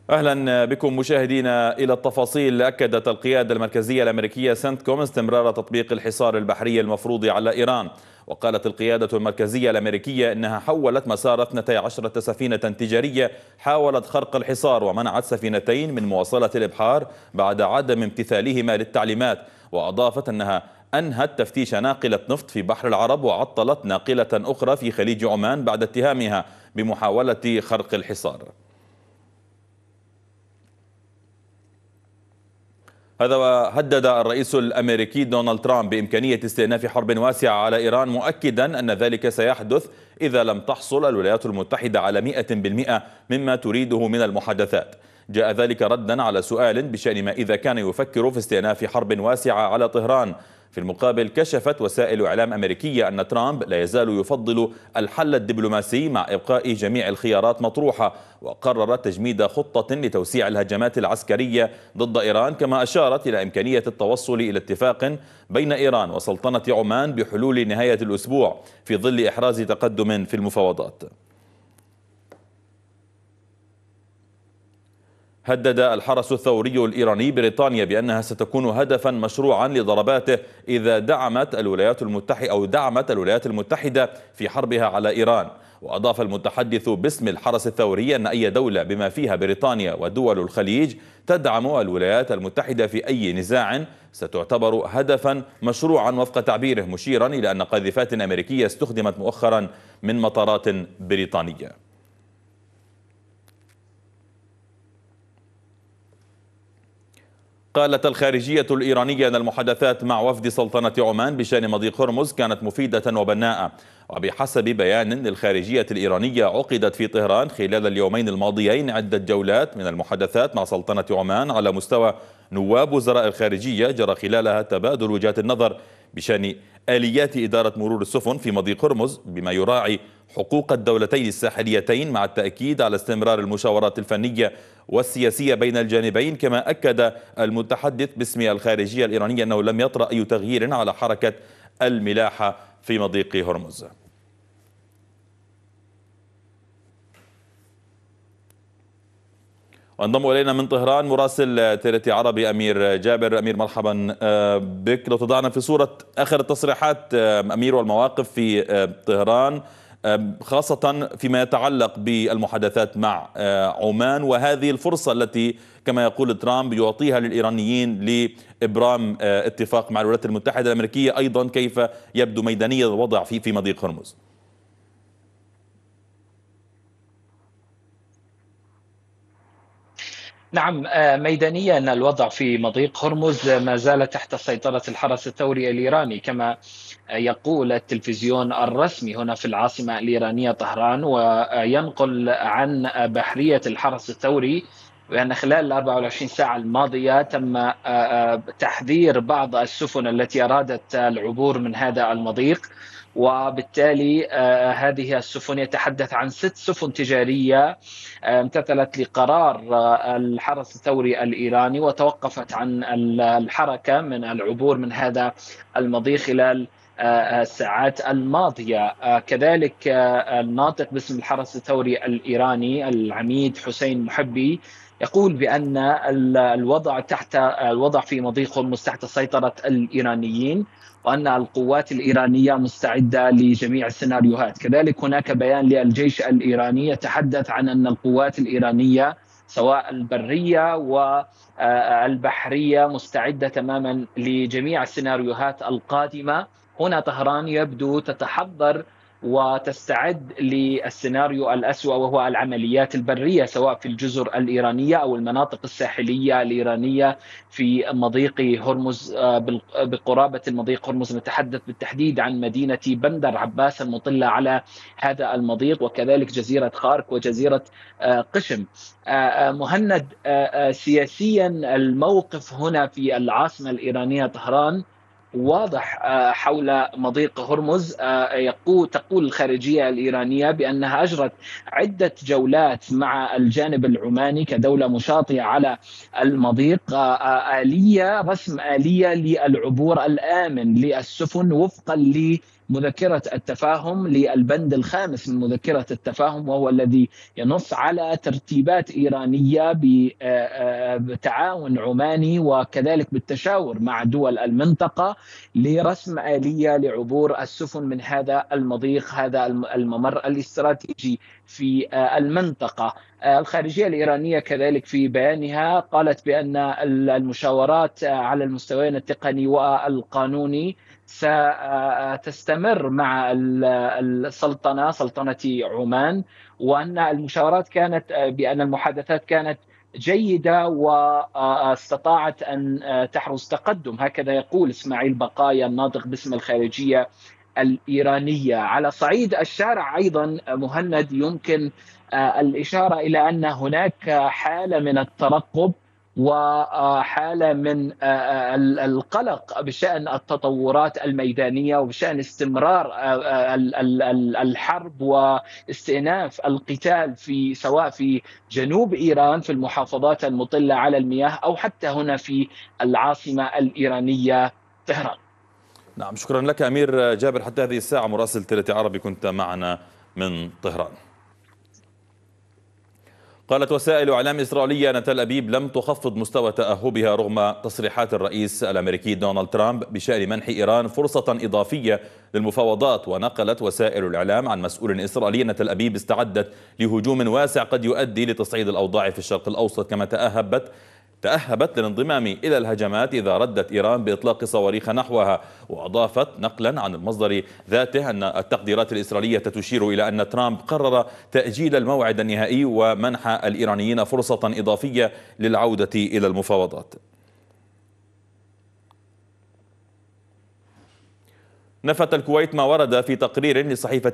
أهلا بكم مشاهدينا إلى التفاصيل. أكدت القيادة المركزية الأمريكية سنتكوم استمرار تطبيق الحصار البحري المفروض على إيران. وقالت القيادة المركزية الأمريكية إنها حولت مسار 12 سفينة تجارية حاولت خرق الحصار، ومنعت سفينتين من مواصلة الإبحار بعد عدم امتثالهما للتعليمات. وأضافت أنها أنهت تفتيش ناقلة نفط في بحر العرب، وعطلت ناقلة أخرى في خليج عمان بعد اتهامها بمحاولة خرق الحصار. هذا وهدد الرئيس الأمريكي دونالد ترامب بإمكانية استئناف حرب واسعة على إيران، مؤكدا أن ذلك سيحدث إذا لم تحصل الولايات المتحدة على 100% مما تريده من المحادثات. جاء ذلك ردا على سؤال بشأن ما إذا كان يفكر في استئناف حرب واسعة على طهران. في المقابل، كشفت وسائل إعلام أمريكية أن ترامب لا يزال يفضل الحل الدبلوماسي مع إبقاء جميع الخيارات مطروحة، وقرر تجميد خطة لتوسيع الهجمات العسكرية ضد إيران، كما أشارت إلى إمكانية التوصل إلى اتفاق بين إيران وسلطنة عمان بحلول نهاية الأسبوع في ظل إحراز تقدم في المفاوضات. هدد الحرس الثوري الإيراني بريطانيا بأنها ستكون هدفا مشروعا لضرباته إذا دعمت الولايات المتحدة في حربها على إيران. وأضاف المتحدث باسم الحرس الثوري أن أي دولة بما فيها بريطانيا ودول الخليج تدعم الولايات المتحدة في أي نزاع ستعتبر هدفا مشروعا وفق تعبيره، مشيرا إلى أن قاذفات أمريكية استخدمت مؤخرا من مطارات بريطانية. قالت الخارجية الإيرانية أن المحادثات مع وفد سلطنة عمان بشأن مضيق هرمز كانت مفيدة وبناءة. وبحسب بيان للخارجية الإيرانية، عقدت في طهران خلال اليومين الماضيين عدة جولات من المحادثات مع سلطنة عمان على مستوى نواب وزراء الخارجية، جرى خلالها تبادل وجهات النظر بشأن آليات إدارة مرور السفن في مضيق هرمز بما يراعي حقوق الدولتين الساحليتين، مع التأكيد على استمرار المشاورات الفنية والسياسية بين الجانبين. كما أكد المتحدث باسم الخارجية الإيرانية أنه لم يطرأ أي تغيير على حركة الملاحة في مضيق هرمز. وانضم إلينا من طهران مراسل تيرت عربي أمير جابر. أمير، مرحبا بك. لو تضعنا في صورة آخر التصريحات أمير والمواقف في طهران، خاصة فيما يتعلق بالمحادثات مع عمان، وهذه الفرصة التي كما يقول ترامب يعطيها للإيرانيين لإبرام اتفاق مع الولايات المتحدة الأمريكية. أيضا كيف يبدو ميدانية الوضع في مضيق هرمز؟ نعم، ميدانيا الوضع في مضيق هرمز ما زال تحت سيطرة الحرس الثوري الإيراني، كما يقول التلفزيون الرسمي هنا في العاصمة الإيرانية طهران، وينقل عن بحرية الحرس الثوري بأن خلال ال 24 ساعة الماضية تم تحذير بعض السفن التي أرادت العبور من هذا المضيق، وبالتالي هذه السفن يتحدث عن 6 سفن تجارية امتثلت لقرار الحرس الثوري الإيراني وتوقفت عن الحركة من العبور من هذا المضيق خلال الساعات الماضية. كذلك الناطق باسم الحرس الثوري الإيراني العميد حسين محبي يقول بأن الوضع في مضيق هرمز تحت سيطرة الإيرانيين، وأن القوات الإيرانية مستعدة لجميع السيناريوهات. كذلك هناك بيان للجيش الإيراني يتحدث عن أن القوات الإيرانية سواء البرية والبحرية مستعدة تماما لجميع السيناريوهات القادمة. هنا طهران يبدو تتحضر وتستعد للسيناريو الأسوأ، وهو العمليات البرية سواء في الجزر الإيرانية أو المناطق الساحلية الإيرانية في مضيق هرمز. بقرابة المضيق هرمز نتحدث بالتحديد عن مدينة بندر عباس المطلة على هذا المضيق، وكذلك جزيرة خارك وجزيرة قشم. مهند، سياسيا الموقف هنا في العاصمة الإيرانية طهران واضح حول مضيق هرمز. تقول الخارجية الإيرانية بأنها أجرت عدة جولات مع الجانب العماني كدولة مشاطئة على المضيق، رسم آلية للعبور الآمن للسفن وفقا مذكرة التفاهم للبند الخامس من مذكرة التفاهم، وهو الذي ينص على ترتيبات إيرانية بتعاون عماني وكذلك بالتشاور مع دول المنطقة لرسم آلية لعبور السفن من هذا المضيق، هذا الممر الاستراتيجي في المنطقة. الخارجية الإيرانية كذلك في بيانها قالت بأن المشاورات على المستويين التقني والقانوني ستستمر مع سلطنة عمان، وأن المشاورات كانت بأن المحادثات كانت جيدة واستطاعت أن تحرز تقدم. هكذا يقول إسماعيل بقايا الناطق باسم الخارجية الإيرانية. على صعيد الشارع أيضا مهند، يمكن الإشارة إلى أن هناك حالة من الترقب وحالة من القلق بشأن التطورات الميدانية وبشأن استمرار الحرب واستئناف القتال سواء في جنوب إيران في المحافظات المطلة على المياه أو حتى هنا في العاصمة الإيرانية طهران. نعم، شكرا لك أمير جابر. حتى هذه الساعة مراسل تلت عربي كنت معنا من طهران. قالت وسائل إعلام إسرائيلية أن تل أبيب لم تخفض مستوى تأهبها رغم تصريحات الرئيس الأمريكي دونالد ترامب بشأن منح إيران فرصة إضافية للمفاوضات. ونقلت وسائل الإعلام عن مسؤول إسرائيلي أن تل أبيب استعدت لهجوم واسع قد يؤدي لتصعيد الأوضاع في الشرق الأوسط، كما تأهبت للانضمام إلى الهجمات إذا ردت إيران بإطلاق صواريخ نحوها. وأضافت نقلا عن المصدر ذاته أن التقديرات الإسرائيلية تشير إلى أن ترامب قرر تأجيل الموعد النهائي ومنح الإيرانيين فرصة إضافية للعودة إلى المفاوضات. نفت الكويت ما ورد في تقرير لصحيفة